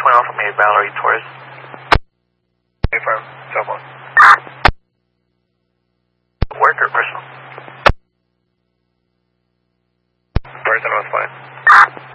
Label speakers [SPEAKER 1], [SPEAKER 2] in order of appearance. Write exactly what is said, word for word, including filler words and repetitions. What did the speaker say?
[SPEAKER 1] twenty off from me, Valerie Torres. Confirm, cell phone. Work or personal? Personal is fine.